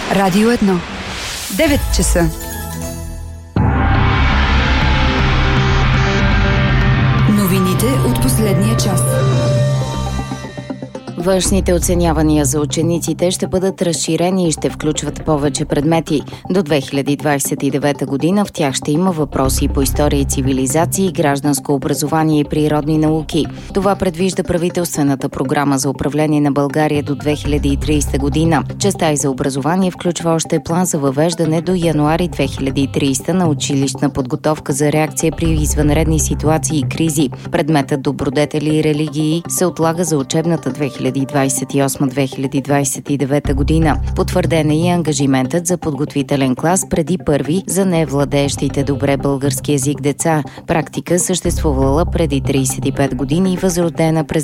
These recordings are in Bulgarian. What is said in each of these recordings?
Радио 1. 9 часа. Новините от последния час. Външните оценявания за учениците ще бъдат разширени и ще включват повече предмети. До 2029 година в тях ще има въпроси по история и цивилизации, гражданско образование и природни науки. Това предвижда правителствената програма за управление на България до 2030 година. Частта и за образование включва още план за въвеждане до януари 2030 на училищна подготовка за реакция при извънредни ситуации и кризи. Предметът добродетели и религии се отлага за учебната 2028-2029 година. Потвърден е и ангажиментът за подготвителен клас преди първи за невладеещите добре български език деца. Практика съществувала преди 35 години и възродена през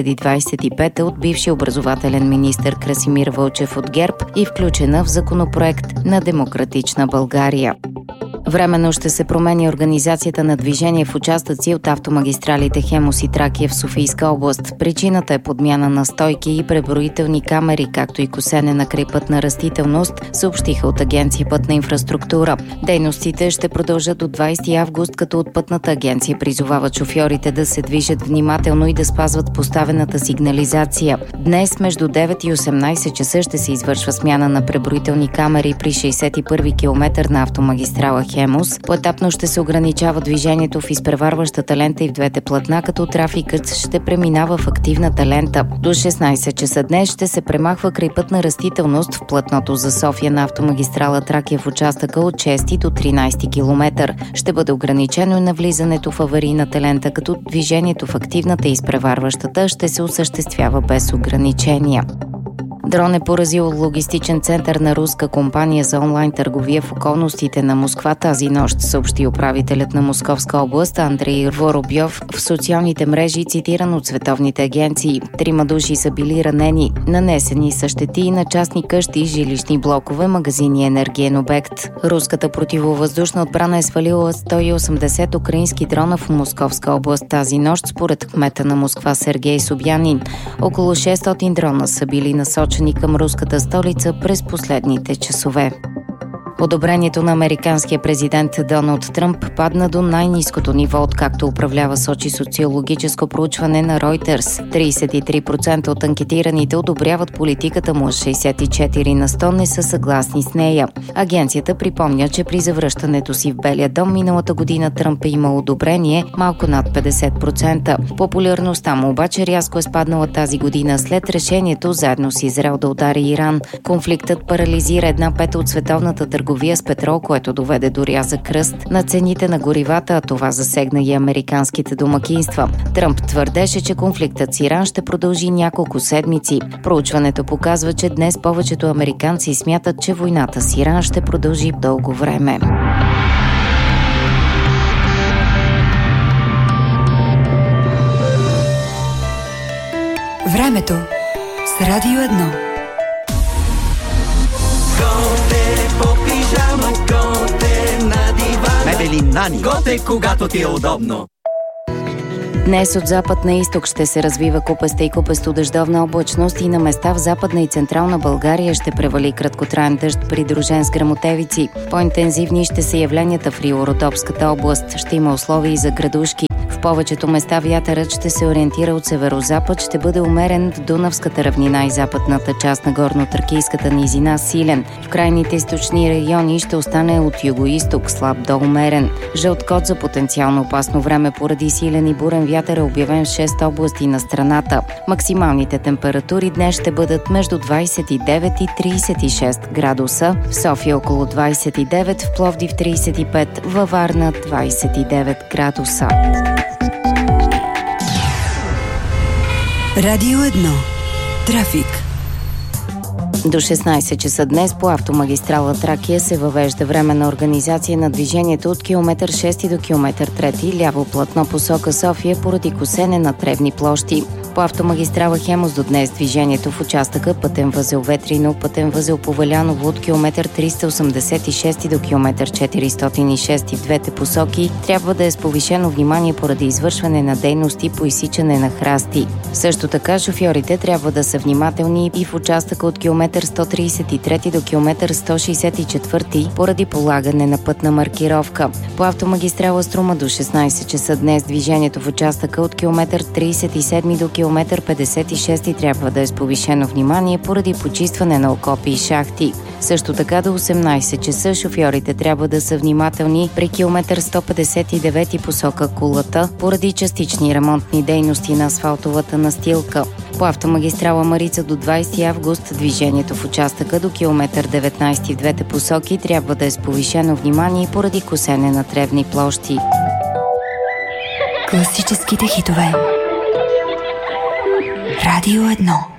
2025 от бивши образователен министър Красимир Вълчев от ГЕРБ и включена в законопроект на Демократична България. Временно ще се промени организацията на движение в участъци от автомагистралите Хемус и Тракия в Софийска област. Причината е подмяна на стойки и преброителни камери, както и косене на крайпътна растителност, съобщиха от Агенция Пътна инфраструктура. Дейностите ще продължат до 20 август, като от Пътната агенция призовават шофьорите да се движат внимателно и да спазват поставената сигнализация. Днес между 9 и 18 часа ще се извършва смяна на преброителни камери при 61-ви километър на автомагистрала Хемус. Поетапно ще се ограничава движението в изпреварващата лента и в двете платна, като трафикът ще преминава в активната лента. До 16 часа днес ще се премахва крайпътна растителност в платното за София на автомагистрала Тракия в участъка от 6 до 13 км. Ще бъде ограничено и навлизането в аварийната лента, като движението в активната и изпреварващата ще се осъществява без ограничения. Дрон е поразил логистичен център на руска компания за онлайн търговия в околностите на Москва тази нощ, съобщи управителят на Московска област Андрей Воробьов в социалните мрежи, цитиран от световните агенции. 3 души са били ранени. Нанесени са щети на частни къщи, жилищни блокове, магазини и енергиен обект. Руската противовъздушна отбрана е свалила 180 украински дрона в Московска област тази нощ, според кмета на Москва Сергей Собянин. Около 600 дрона са били насочени към руската столица през последните часове. Одобрението на американския президент Доналд Тръмп падна до най-ниското ниво, откакто управлява, сочи социологическо проучване на Reuters. 33% от анкетираните одобряват политиката му, 64% не са съгласни с нея. Агенцията припомня, че при завръщането си в Белия дом миналата година Тръмп е имал одобрение малко над 50%. Популярността му обаче рязко е спаднала тази година след решението заедно с Израел да удари Иран. Конфликтът парализира 1/5 от световната търговия с петрол, което доведе до рязък ръст на цените на горивата, а това засегна и американските домакинства. Тръмп твърдеше, че конфликтът с Иран ще продължи няколко седмици. Проучването показва, че днес повечето американци смятат, че войната с Иран ще продължи дълго време. Времето с Радио 1. Мебели Нани. Готе, когато ти е удобно. Днес от запад на изток ще се развива купеста и купесто-дъждовна облачност и на места в Западна и Централна България ще превали краткотраен дъжд, придружен с гръмотевици. По-интензивни ще са явленията в Рио-Родопската област. Ще има условия и за градушки. В повечето места вятърът ще се ориентира от северозапад, ще бъде умерен в Дунавската равнина и западната част на горно-тракийската низина силен. В крайните източни райони ще остане от юго-исток слаб до умерен. Жълт код за потенциално опасно време поради силен и бурен вятър е обявен в 6 области на страната. Максималните температури днес ще бъдат между 29 и 36 градуса. В София около 29, в Пловдив 35, във Варна 29 градуса. Радио 1. Трафик. До 16 часа днес по автомагистрала Тракия се въвежда временна организация на движението от километър 6 до километър 3, ляво платно посока София поради косене на тревни площи. По автомагистрала Хемус до днес движението в участъка пътен възел Ветрино, пътен възел Повеляново от километър 386 до километър 406 в двете посоки трябва да е с повишено внимание поради извършване на дейности по изсичане на храсти. Също така шофьорите трябва да са внимателни и в участъка от километър километър 133 до километър 164 поради полагане на пътна маркировка. По автомагистрала Струма до 16 часа днес движението в участъка от километър 37 до километър 56 трябва да е с повишено внимание поради почистване на окопи и шахти. Също така до 18 часа шофьорите трябва да са внимателни при километър 159 посока Кулата поради частични ремонтни дейности на асфалтовата настилка. По автомагистрала Марица до 20 август движението в участъка до километър 19 в двете посоки трябва да е с повишено внимание поради косене на тревни площи. Класическите хитове. Радио 1.